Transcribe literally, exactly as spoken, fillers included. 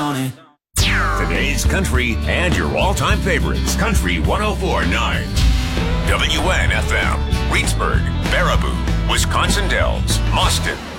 on it. Today's country and your all-time favorites. Country one oh four point nine. W N F M. Reedsburg, Baraboo, Wisconsin Dells, Mauston,